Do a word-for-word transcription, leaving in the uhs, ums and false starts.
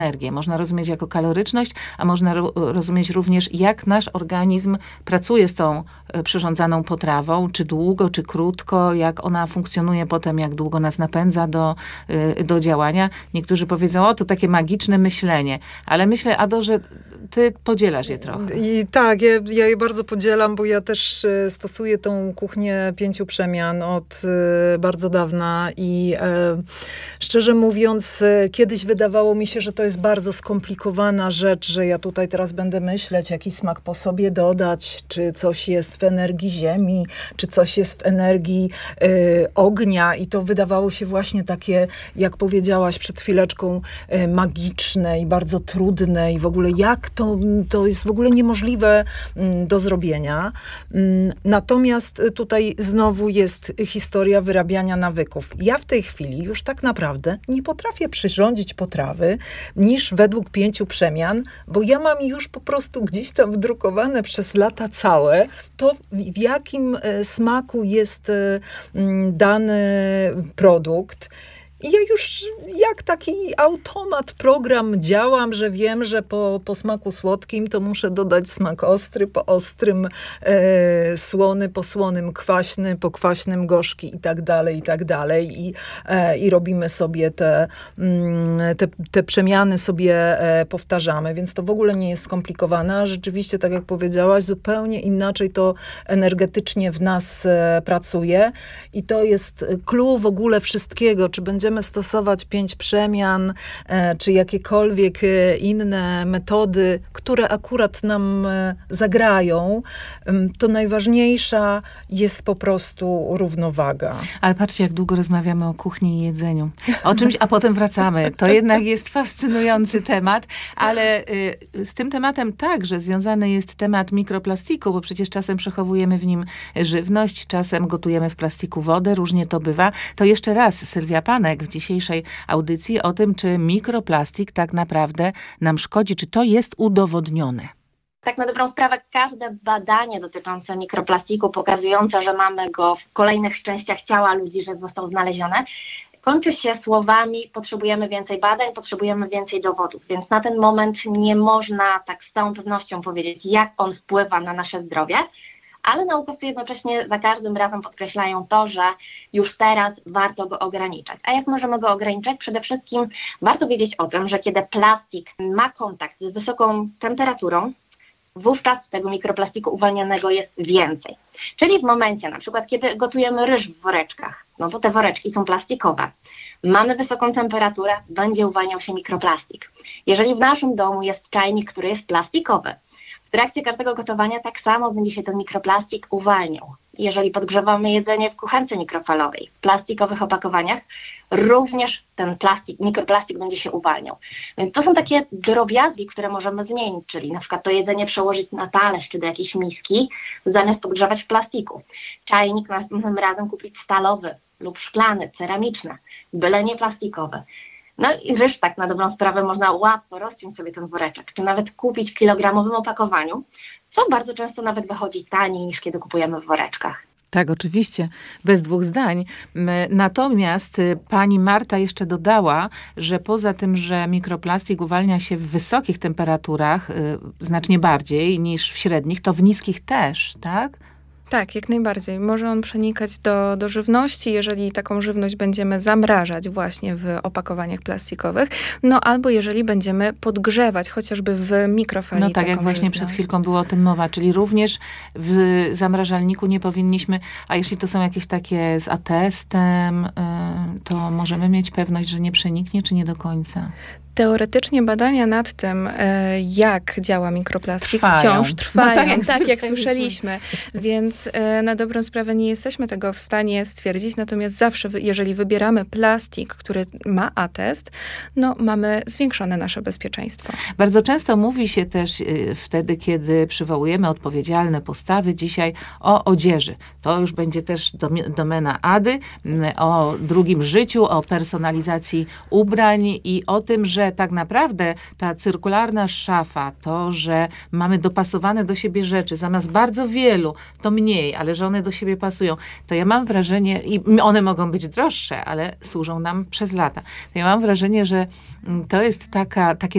energię. Można rozumieć jako kaloryczność, a można ro- rozumieć również, jak nasz organizm pracuje z tą e, przyrządzaną potrawą, czy długo, czy krótko, jak ona funkcjonuje potem, jak długo nas napędza do, e, do działania. Niektórzy powiedzą, o, to takie magiczne myślenie. Ale myślę, Ado, że ty podzielasz je trochę. I tak, ja, ja je bardzo podzielam, bo ja też e, stosuję tą kuchnię pięciu przemian od e, bardzo dawna i e, szczerze mówiąc, e, kiedyś wydawało mi się, że to jest bardzo skomplikowana rzecz, że ja tutaj teraz będę myśleć, jaki smak po sobie dodać, czy coś jest w energii ziemi, czy coś jest w energii e, ognia i to wydawało się właśnie takie, jak powiedziałaś przed chwileczką, e, magiczne i bardzo trudne i w ogóle jak to, to jest w ogóle niemożliwe mm, do zrobienia. Mm, natomiast tutaj znowu jest historia wyrabiania nawyków. Ja w tej chwili już tak naprawdę nie potrafię przyrządzić potrawy niż według pięciu przemian, bo ja mam już po prostu gdzieś tam wdrukowane przez lata całe to, w jakim e, smaku jest e, m, dany produkt. I ja już jak taki automat, program działam, że wiem, że po, po smaku słodkim to muszę dodać smak ostry, po ostrym e, słony, po słonym kwaśny, po kwaśnym gorzki i tak dalej, i tak dalej. I, e, i robimy sobie te, mm, te, te przemiany sobie e, powtarzamy, więc to w ogóle nie jest skomplikowane, a rzeczywiście, tak jak powiedziałaś, zupełnie inaczej to energetycznie w nas e, pracuje i to jest clue w ogóle wszystkiego, czy będziemy stosować pięć przemian, e, czy jakiekolwiek e, inne metody, które akurat nam e, zagrają, e, to najważniejsza jest po prostu równowaga. Ale patrzcie, jak długo rozmawiamy o kuchni i jedzeniu. O czymś, a potem wracamy. To jednak jest fascynujący temat, ale y, z tym tematem także związany jest temat mikroplastiku, bo przecież czasem przechowujemy w nim żywność, czasem gotujemy w plastiku wodę, różnie to bywa. To jeszcze raz Sylwia Panek w dzisiejszej audycji o tym, czy mikroplastik tak naprawdę nam szkodzi, czy to jest udowodnione. Tak na dobrą sprawę każde badanie dotyczące mikroplastiku pokazujące, że mamy go w kolejnych częściach ciała ludzi, że został znaleziony, kończy się słowami: potrzebujemy więcej badań, potrzebujemy więcej dowodów. Więc na ten moment nie można tak z całą pewnością powiedzieć, jak on wpływa na nasze zdrowie, ale naukowcy jednocześnie za każdym razem podkreślają to, że już teraz warto go ograniczać. A jak możemy go ograniczać? Przede wszystkim warto wiedzieć o tym, że kiedy plastik ma kontakt z wysoką temperaturą, wówczas tego mikroplastiku uwalnianego jest więcej. Czyli w momencie, na przykład kiedy gotujemy ryż w woreczkach, no to te woreczki są plastikowe. Mamy wysoką temperaturę, będzie uwalniał się mikroplastik. Jeżeli w naszym domu jest czajnik, który jest plastikowy, w trakcie każdego gotowania tak samo będzie się ten mikroplastik uwalniał. Jeżeli podgrzewamy jedzenie w kuchence mikrofalowej, w plastikowych opakowaniach, również ten plastik, mikroplastik będzie się uwalniał. Więc to są takie drobiazgi, które możemy zmienić, czyli na przykład to jedzenie przełożyć na talerz czy do jakiejś miski, zamiast podgrzewać w plastiku. Czajnik następnym razem kupić stalowy lub szklany, ceramiczny, byle nie plastikowy. No i ryż tak na dobrą sprawę można łatwo rozciąć sobie ten woreczek, czy nawet kupić w kilogramowym opakowaniu, co bardzo często nawet wychodzi taniej niż kiedy kupujemy w woreczkach. Tak, oczywiście, bez dwóch zdań. Natomiast pani Marta jeszcze dodała, że poza tym, że mikroplastik uwalnia się w wysokich temperaturach y, znacznie bardziej niż w średnich, to w niskich też, tak? Tak, jak najbardziej. Może on przenikać do, do żywności, jeżeli taką żywność będziemy zamrażać właśnie w opakowaniach plastikowych, no albo jeżeli będziemy podgrzewać, chociażby w mikrofali. No tak, jak właśnie żywność. przed chwilką było o tym mowa, czyli również w zamrażalniku nie powinniśmy, a jeśli to są jakieś takie z atestem, to możemy mieć pewność, że nie przeniknie, czy nie do końca? Teoretycznie badania nad tym, jak działa mikroplastik, trwają. wciąż trwają, no tak, jak, tak jak słyszeliśmy. Więc na dobrą sprawę nie jesteśmy tego w stanie stwierdzić, natomiast zawsze, jeżeli wybieramy plastik, który ma atest, no mamy zwiększone nasze bezpieczeństwo. Bardzo często mówi się też wtedy, kiedy przywołujemy odpowiedzialne postawy dzisiaj o odzieży. To już będzie też domena Ady, o drugim życiu, o personalizacji ubrań i o tym, że że tak naprawdę ta cyrkularna szafa, to, że mamy dopasowane do siebie rzeczy, zamiast bardzo wielu, to mniej, ale że one do siebie pasują, to ja mam wrażenie, i one mogą być droższe, ale służą nam przez lata. To ja mam wrażenie, że to jest taka, takie